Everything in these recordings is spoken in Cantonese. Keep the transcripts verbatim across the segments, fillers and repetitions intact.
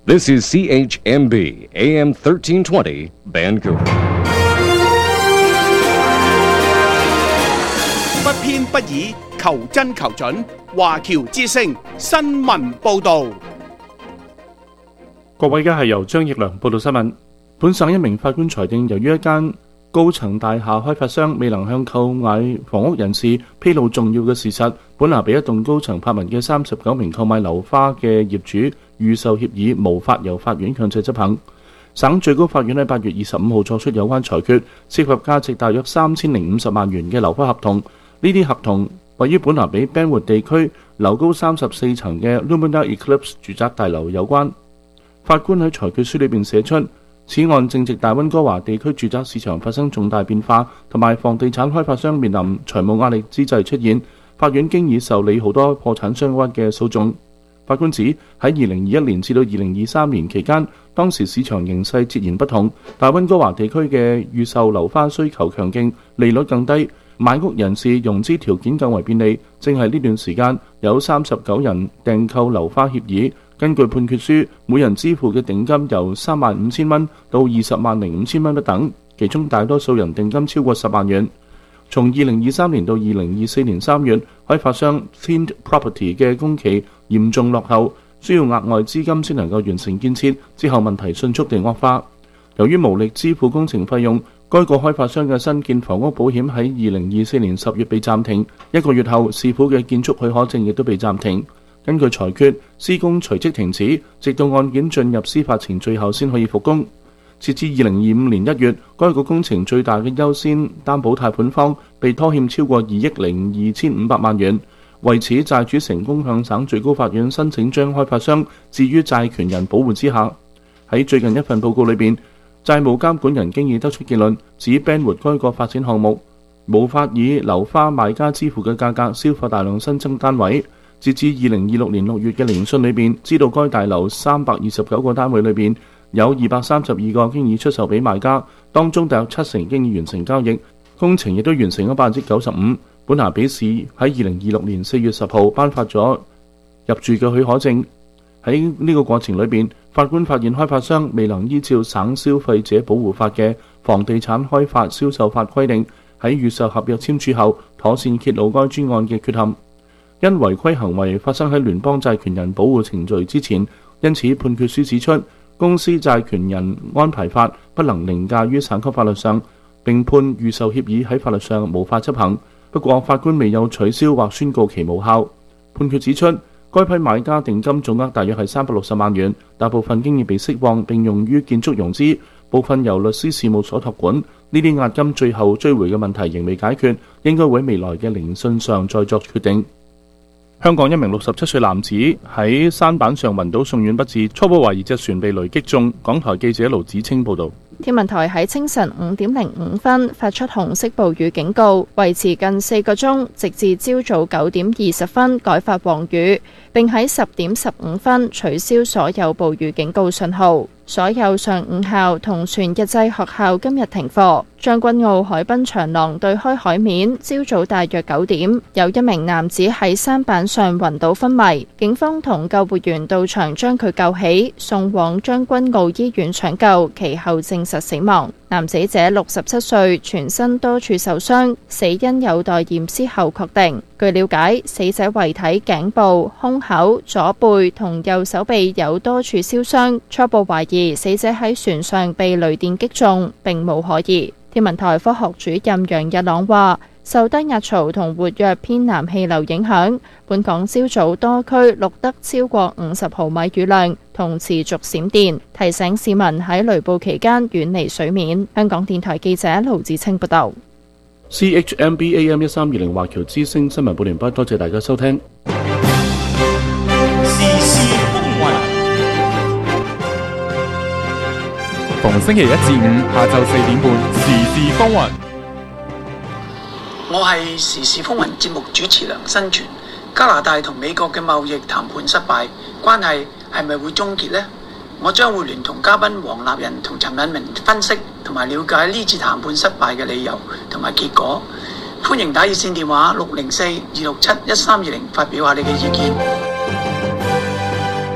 This is C H M B A M thirteen twenty Vancouver。 不偏不倚，求真求準。華僑之聲新聞報導。 各位，而家係由張奕良報道新聞。本省一名法官裁定，由於一間高層大廈開發商未能向購買房屋人士披露重要嘅事實，本來被一棟高層柏文嘅三十九名購買樓花嘅業主預售協議無法由法院強制執行。省最高法院喺八月二十五號作出有關裁決，涉及價值大約三千零五十萬元嘅樓花合同。呢啲合同位於本拿比 Benwood 地區樓高三十四層嘅 Lumina Eclipse 住宅大樓有關。法官喺裁決書裏邊寫出，此案正值大溫哥華地區住宅市場發生重大變化，同埋房地產開發商面臨財務壓力之際出現。法院經已受理好多破產相關嘅訴訟。法官指喺二零二一年至到二零二三年期間，當時市場形勢截然不同，大溫哥華地區嘅預售樓花需求強勁，利率更低，買屋人士融資條件更為便利。正係呢段時間，有三十九人訂購樓花協議。根據判決書，每人支付嘅定金由三萬五千蚊到二十萬零五千蚊不等，其中大多數人定金超過十萬元。從二零二三年到二零二四年三月，開發商 Themed Property 嘅工期嚴重落後，需要額外資金先能夠完成建設，之後問題迅速地惡化。由於無力支付工程費用，該個開發商嘅新建房屋保險喺二零二四年十月被暫停，一個月後市府嘅建築許可證亦都被暫停。根據裁決，施工隨即停止，直到案件進入司法程序後先可以復工。截至二零二五年一月，該個工程最大嘅優先擔保貸款方被拖欠超過二億零二千五百萬元。為此，債主成功向省最高法院申請將開發商置於債權人保護之下。喺最近一份報告裏邊，債務監管人經已得出結論，指 Benwood 該個發展項目無法以樓花買家支付嘅價格消化大量新增單位。截至二零二六年六月嘅聆訊裏邊，知道該大樓三百二十九個單位裏邊有二百三十二個經已出售俾買家，當中大約七成經已完成交易，工程亦都完成咗百分之九十五。本拿比市喺二零二六年四月十號頒發咗入住嘅許可證。喺呢個過程裏邊，法官發現開發商未能依照省消費者保護法嘅房地產開發銷售法規定，喺預售合約簽署後妥善揭露該專案嘅缺陷。因違規行為發生喺聯邦債權人保護程序之前，因此判決書指出，公司債權人安排法不能凌駕於省級法律上，並判預售協議喺法律上無法執行。不過法官未有取消或宣告其無效。判決指出，該批買家定金總額大約係三百六十萬元，大部分經已被釋放並用於建築融資，部分由律師事務所託管。呢啲押金最後追回嘅問題仍未解決，應該會喺未來嘅聆訊上再作決定。香港一名六十七歲男子喺舢板上暈倒送院不治，初步懷疑隻船被雷擊中。港台記者盧子清報導。 天文台喺清晨五點零五分發出紅色暴雨警告，維持近四個鐘，直至朝早九點二十分改發黃雨，並喺十點十五分取消所有暴雨警告信號。所有上午校同全日制學校今日停課。將軍澳海濱長廊對開海面，朝早大約九點，有一名男子喺舢板上暈倒昏迷，警方同救護員到場將佢救起，送往將軍澳醫院搶救，其後證實死亡。男死者六十七歲，全身多處受傷，死因有待驗屍後確定。據了解，死者遺體頸部、胸口、左背同右手臂有多處燒傷，初步懷疑死者喺船上被雷電擊中，並無可疑。天文台科學主任楊日朗話，受低壓槽同活躍偏南氣流影響，本港朝早多區錄得超過五十毫米雨量，同持續閃電，提醒市民喺雷暴期間遠離水面。香港電台記者盧子清報道。 C H M B A M 一三二零華僑之聲新聞報完畢，多謝大家收聽。 時事風雲，逢星期一至五下晝四點半，時事風雲。 我係時事風雲節目主持梁新全。加拿大同美國嘅貿易談判失敗，關係係咪會終結呢？我將會聯同嘉賓黃立仁同陳敏明分析同埋了解呢次談判失敗嘅理由同埋結果。歡迎打熱線電話六零四二六七一三二零發表下你嘅意見。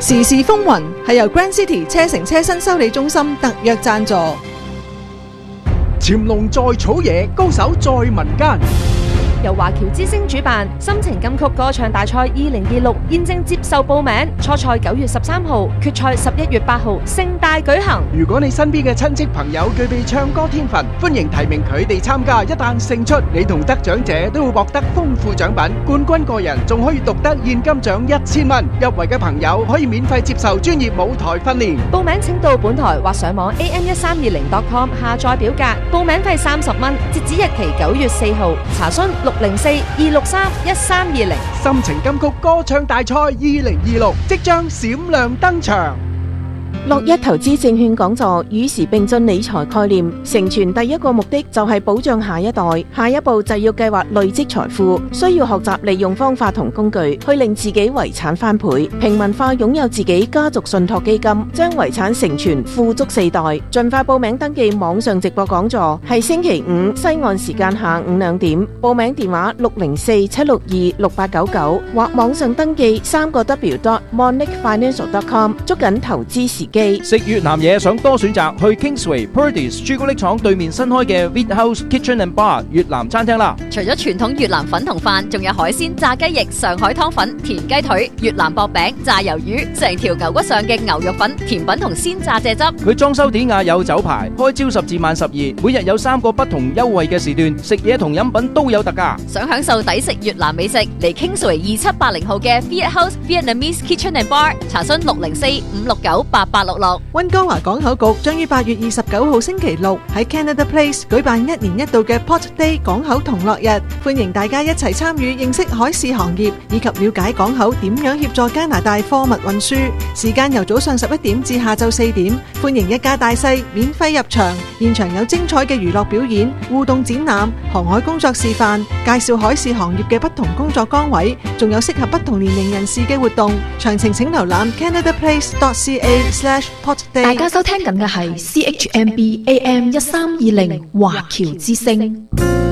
時事風雲係由 Grand City 車城車身修理中心特約贊助。 潛龍在草野，高手在民間。 由華僑之星主辦心情金曲歌唱大賽二零二六現正接受報名，初賽九月十三號，決賽十一月八號，盛大舉行。 如果你身邊嘅親戚朋友具備唱歌天分，歡迎提名佢哋參加。一旦勝出，你同得獎者都會獲得豐富獎品，冠軍個人仲可以獨得現金獎一千蚊。入圍嘅朋友可以免費接受專業舞台訓練。 報名請到本台或上網 a m 一三二零 dot com 下載表格，報名費三十蚊，截止日期九月四號。查詢六零四二六三一三二零。 心情金曲歌唱大賽二零二六即將閃亮登場。 樂一投資證券講座與時並進理財概念，成全第一個目的就係保障下一代，下一步就要計劃累積財富，需要學習利用方法同工具去令自己遺產翻倍，平民化擁有自己家族信託基金，將遺產承傳富足四代。盡快報名登記網上直播講座，係星期五西岸時間下午兩點，報名電話六零四七六二六八九九或網上登記三個 w dot monic financial dot com， 捉緊投資時機。 食越南嘢想多選擇，去 Kingsway Purdey's 朱古力廠對面新開嘅 Wheat House Kitchen and Bar 越南餐廳啦。 除咗傳統越南粉同飯，仲有海鮮、炸雞翼、上海湯粉、田雞腿、越南薄餅、炸魷魚，成條牛骨上嘅牛肉粉、甜品同鮮炸蔗汁。 佢裝修典雅有酒牌，開朝十至晚十二，每日有三個不同優惠嘅時段，食嘢同飲品都有特價。 想享受抵食越南美食，嚟 Kingsway 二七八零號嘅 Wheat House Vietnamese Kitchen and Bar， 查詢六零四五六九八八六六。 溫哥華港口局將於八月二十九號星期六喺 Canada Place 舉辦一年一度嘅 Port Day 港口同樂日，歡迎大家一齊參與，認識海事行業以及了解港口點樣協助加拿大貨物運輸。時間由早上十一點至下晝四點，歡迎一家大細免費入場，現場有精彩嘅娛樂表演、互動展覽、航海工作示範，介紹海事行業嘅不同工作崗位，仲有適合不同年齡人士嘅活動。詳情請瀏覽 canada place dot c a slash port day。 大家收聽緊嘅係 C H M B A M 一三二零華僑之聲，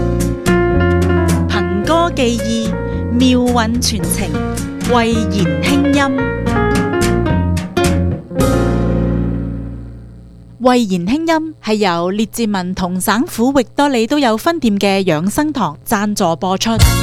憑歌寄意，妙韻傳情，慧言輕音。慧言輕音係由列治文同省府域多利都有分店嘅養生堂贊助播出。